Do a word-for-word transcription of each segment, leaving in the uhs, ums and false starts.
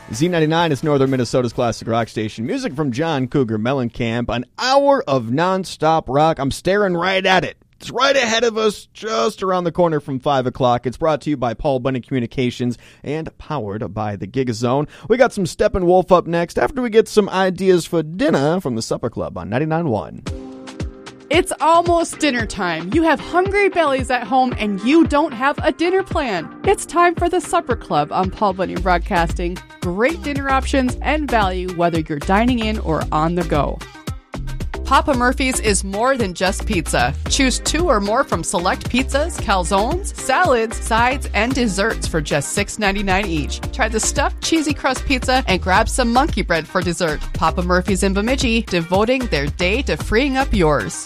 Z ninety-nine is Northern Minnesota's classic rock station. Music from John Cougar Mellencamp. An hour of nonstop rock. I'm staring right at it. It's right ahead of us, just around the corner from five o'clock. It's brought to you by Paul Bunyan Communications and powered by the Gigazone. We got some Steppenwolf up next after we get some ideas for dinner from the Supper Club on ninety-nine point one. It's almost dinner time. You have hungry bellies at home and you don't have a dinner plan. It's time for the Supper Club on Paul Bunyan Broadcasting. Great dinner options and value whether you're dining in or on the go. Papa Murphy's is more than just pizza. Choose two or more from select pizzas, calzones, salads, sides, and desserts for just six ninety-nine each. Try the stuffed cheesy crust pizza and grab some monkey bread for dessert. Papa Murphy's in Bemidji, devoting their day to freeing up yours.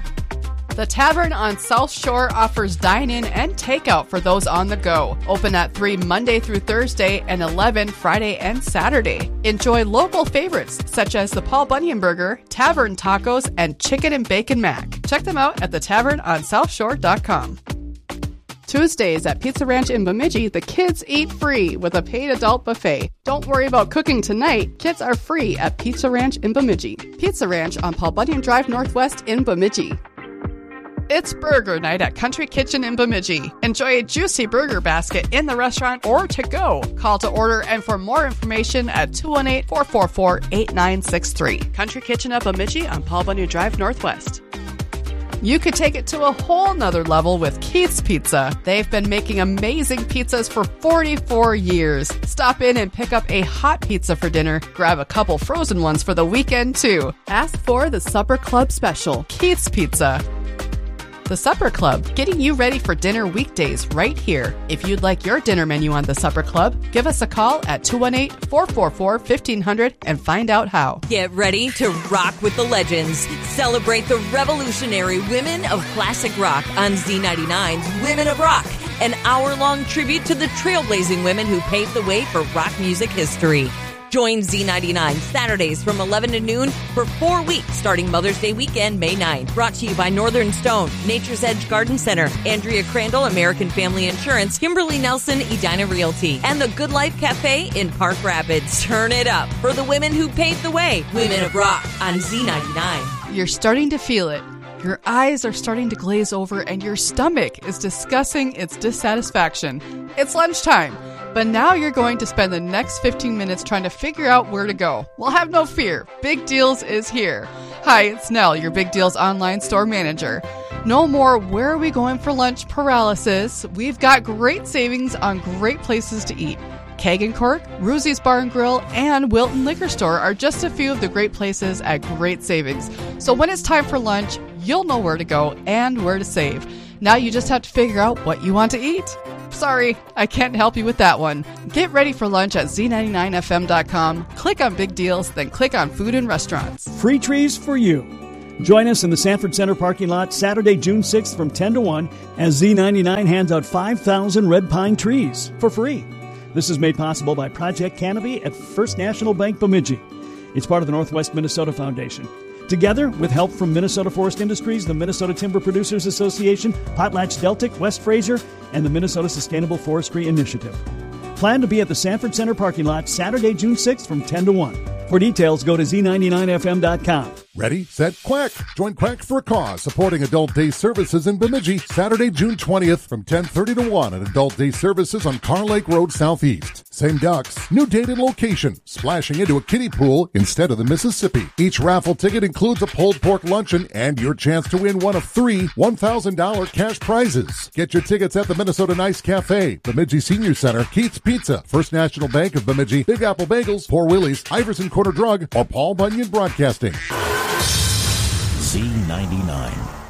The Tavern on South Shore offers dine-in and takeout for those on the go. Open at three Monday through Thursday and eleven Friday and Saturday. Enjoy local favorites such as the Paul Bunyan Burger, Tavern Tacos, and Chicken and Bacon Mac. Check them out at the tavern on south shore dot com. Tuesdays at Pizza Ranch in Bemidji, the kids eat free with a paid adult buffet. Don't worry about cooking tonight. Kids are free at Pizza Ranch in Bemidji. Pizza Ranch on Paul Bunyan Drive Northwest in Bemidji. It's burger night at Country Kitchen in Bemidji. Enjoy a juicy burger basket in the restaurant or to go. Call to order and for more information at two one eight, four four four, eight nine six three. Country Kitchen at Bemidji on Paul Bunyan Drive Northwest. You could take it to a whole nother level with Keith's Pizza. They've been making amazing pizzas for forty-four years. Stop in and pick up a hot pizza for dinner. Grab a couple frozen ones for the weekend too. Ask for the Supper Club Special, Keith's Pizza. The Supper Club, getting you ready for dinner weekdays right here. If you'd like your dinner menu on the Supper Club, give us a call at two one eight, four four four, one five zero zero and find out how. Get ready to rock with the legends. Celebrate the revolutionary women of classic rock on Z ninety-nine's Women of Rock, an hour-long tribute to the trailblazing women who paved the way for rock music history. Join Z ninety-nine Saturdays from eleven to noon for four weeks starting Mother's Day weekend, May ninth. Brought to you by Northern Stone, Nature's Edge Garden Center, Andrea Crandall, American Family Insurance, Kimberly Nelson, Edina Realty, and the Good Life Cafe in Park Rapids. Turn it up for the women who paved the way. Women of Rock on Z ninety-nine. You're starting to feel it. Your eyes are starting to glaze over and your stomach is discussing its dissatisfaction. It's lunchtime, but now you're going to spend the next fifteen minutes trying to figure out where to go. Well, have no fear. Big Deals is here. Hi, it's Nell, your Big Deals online store manager. No more where are we going for lunch paralysis. We've got great savings on great places to eat. Keg and Cork, Ruzzi's Bar and Grill, and Wilton Liquor Store are just a few of the great places at great savings. So when it's time for lunch, you'll know where to go and where to save. Now you just have to figure out what you want to eat. Sorry, I can't help you with that one. Get ready for lunch at Z ninety-nine F M dot com. Click on Big Deals, then click on Food and Restaurants. Free trees for you. Join us in the Sanford Center parking lot Saturday, June sixth from ten to one as Z ninety-nine hands out five thousand red pine trees for free. This is made possible by Project Canopy at First National Bank Bemidji. It's part of the Northwest Minnesota Foundation. Together, with help from Minnesota Forest Industries, the Minnesota Timber Producers Association, PotlatchDeltic, West Fraser, and the Minnesota Sustainable Forestry Initiative. Plan to be at the Sanford Center parking lot Saturday, June sixth from ten to one. For details, go to Z ninety-nine F M dot com. Ready, set, quack. Join Quack for a Cause, supporting Adult Day Services in Bemidji, Saturday, June twentieth from ten thirty to one at Adult Day Services on Car Lake Road Southeast. Same ducks, new date and location, splashing into a kiddie pool instead of the Mississippi. Each raffle ticket includes a pulled pork luncheon and your chance to win one of three one thousand dollars cash prizes. Get your tickets at the Minnesota Nice Cafe, Bemidji Senior Center, Keith's Pizza, First National Bank of Bemidji, Big Apple Bagels, Four Wheelies, Iverson Corner Drug, or Paul Bunyan Broadcasting. Z ninety-nine.